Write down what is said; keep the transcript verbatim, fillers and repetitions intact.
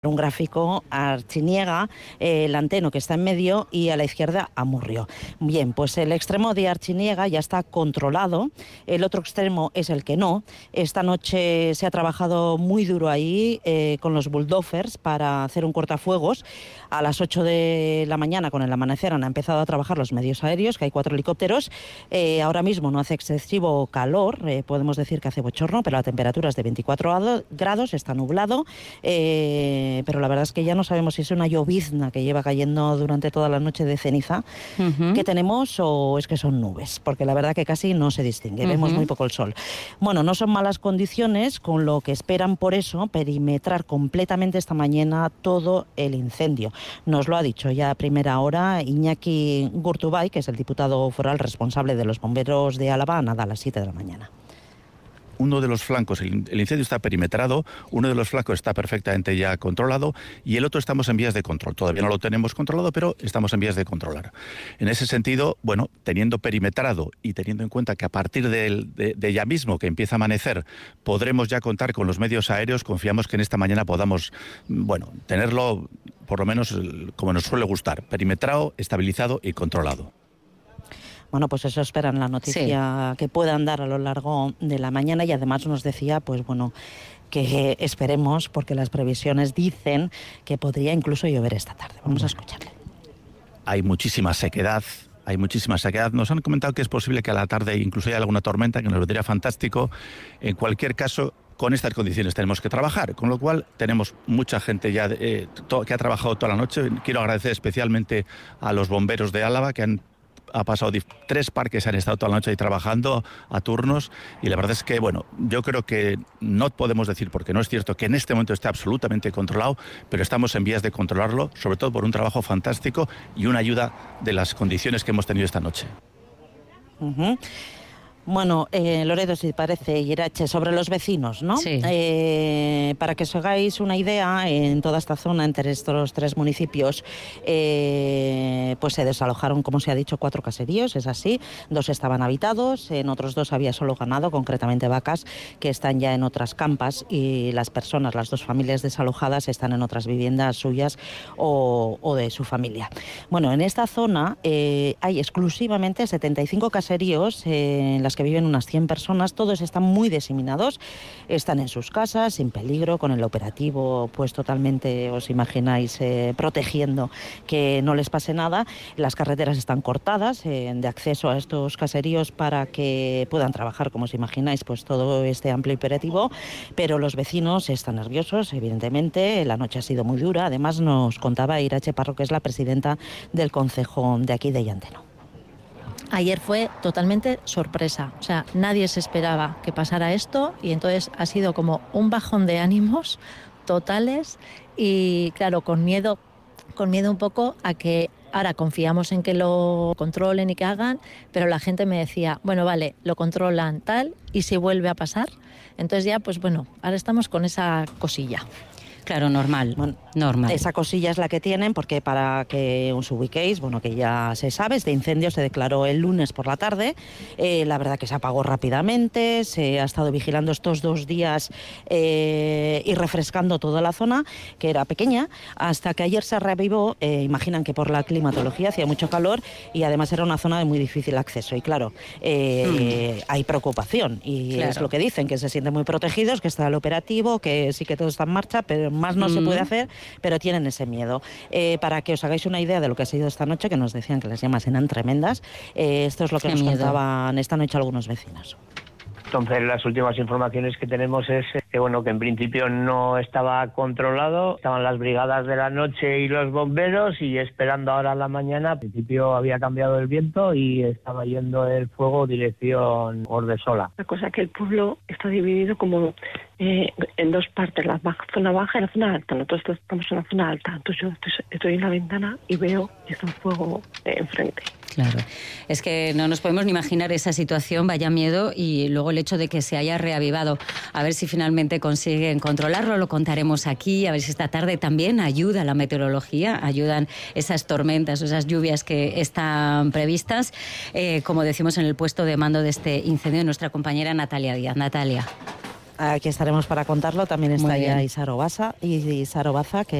un gráfico a Artziniega, eh, el Anteno que está en medio y a la izquierda Amurrio. Bien, pues el extremo de Artziniega ya está controlado, el otro extremo es el que no. Esta noche se ha trabajado muy duro ahí eh, con los bulldozers para hacer un cortafuegos. A las ocho de la mañana con el amanecer han empezado a trabajar los medios aéreos, que hay cuatro helicópteros. Eh, ahora mismo no hace excesivo calor, eh, podemos decir que hace bochorno, pero la temperatura es de veinticuatro grados, está nublado. Eh, pero la verdad es que ya no sabemos si es una llovizna que lleva cayendo durante toda la noche de ceniza uh-huh. que tenemos o es que son nubes, porque la verdad que casi no se distingue, uh-huh. vemos muy poco el sol. Bueno, no son malas condiciones, con lo que esperan por eso perimetrar completamente esta mañana todo el incendio. Nos lo ha dicho ya a primera hora Iñaki Gurtubay, que es el diputado foral responsable de los bomberos de Álava, nada a las siete de la mañana. Uno de los flancos, el, el incendio está perimetrado, uno de los flancos está perfectamente ya controlado y el otro estamos en vías de control. Todavía no lo tenemos controlado, pero estamos en vías de controlar. En ese sentido, bueno, teniendo perimetrado y teniendo en cuenta que a partir de, de, de ya mismo que empieza a amanecer podremos ya contar con los medios aéreos, confiamos que en esta mañana podamos, bueno, tenerlo por lo menos como nos suele gustar, perimetrado, estabilizado y controlado. Bueno, pues eso esperan la noticia sí. que puedan dar a lo largo de la mañana y además nos decía, pues bueno, que esperemos porque las previsiones dicen que podría incluso llover esta tarde. Vamos a escucharle. Hay muchísima sequedad, hay muchísima sequedad. Nos han comentado que es posible que a la tarde incluso haya alguna tormenta, que nos vendría fantástico. En cualquier caso, con estas condiciones tenemos que trabajar, con lo cual tenemos mucha gente ya eh, to- que ha trabajado toda la noche. Quiero agradecer especialmente a los bomberos de Álava que han ha pasado dif- tres parques, han estado toda la noche ahí trabajando a turnos y la verdad es que, bueno, yo creo que no podemos decir, porque no es cierto que en este momento esté absolutamente controlado, pero estamos en vías de controlarlo, sobre todo por un trabajo fantástico y una ayuda de las condiciones que hemos tenido esta noche. Uh-huh. Bueno, eh, Loredo, si parece, Irache, sobre los vecinos, ¿no? Sí. Eh, para que os hagáis una idea, en toda esta zona, entre estos tres municipios, eh, pues se desalojaron, como se ha dicho, cuatro caseríos, es así, dos estaban habitados, en otros dos había solo ganado, concretamente vacas, que están ya en otras campas y las personas, las dos familias desalojadas, están en otras viviendas suyas o, o de su familia. Bueno, en esta zona eh, hay exclusivamente setenta y cinco caseríos eh, en las que viven unas cien personas, todos están muy diseminados, están en sus casas, sin peligro, con el operativo pues totalmente, os imagináis, eh, protegiendo que no les pase nada. Las carreteras están cortadas eh, de acceso a estos caseríos para que puedan trabajar, como os imagináis, pues todo este amplio operativo, pero los vecinos están nerviosos, evidentemente, la noche ha sido muy dura, además nos contaba Irache Parro, que es la presidenta del concejo de aquí de Llanteno. Ayer fue totalmente sorpresa, o sea, nadie se esperaba que pasara esto y entonces ha sido como un bajón de ánimos totales y claro, con miedo, con miedo un poco a que ahora confiamos en que lo controlen y que hagan, pero la gente me decía, bueno, vale, lo controlan tal y si vuelve a pasar, entonces ya pues bueno, ahora estamos con esa cosilla. Claro, normal, bueno, normal. Esa cosilla es la que tienen, porque para que os ubiquéis, bueno, que ya se sabe, este incendio se declaró el lunes por la tarde, eh, la verdad que se apagó rápidamente, se ha estado vigilando estos dos días eh, y refrescando toda la zona, que era pequeña, hasta que ayer se reavivó, eh, imaginan que por la climatología hacía mucho calor y además era una zona de muy difícil acceso y claro, eh, mm. hay preocupación y claro. es lo que dicen, que se sienten muy protegidos, que está el operativo, que sí que todo está en marcha, pero más no mm. se puede hacer, pero tienen ese miedo. Eh, para que os hagáis una idea de lo que ha sido esta noche, que nos decían que las llamas eran tremendas, eh, esto es lo que Qué nos miedo. contaban esta noche algunos vecinos. Entonces, las últimas informaciones que tenemos es que, bueno, que en principio no estaba controlado, estaban las brigadas de la noche y los bomberos y esperando ahora a la mañana. Al principio había cambiado el viento y estaba yendo el fuego dirección Ordesola. La cosa es que el pueblo está dividido como eh, en dos partes, la zona baja y la zona alta. Nosotros estamos en la zona alta, entonces yo estoy, estoy en la ventana y veo que está un fuego eh, enfrente. Claro, es que no nos podemos ni imaginar esa situación, vaya miedo, y luego el hecho de que se haya reavivado. A ver si finalmente consiguen controlarlo, lo contaremos aquí, a ver si esta tarde también ayuda la meteorología, ayudan esas tormentas o esas lluvias que están previstas. Eh, como decimos en el puesto de mando de este incendio, nuestra compañera Natalia Díaz. Natalia. Aquí estaremos para contarlo. También está Muy bien. ya Isaro Baza, y Isaro Baza, que